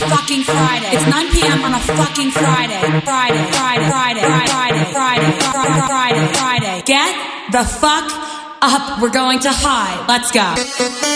fucking Friday. It's 9 p.m. on a fucking Friday. Friday. Get the fuck up. We're going to high. Let's go.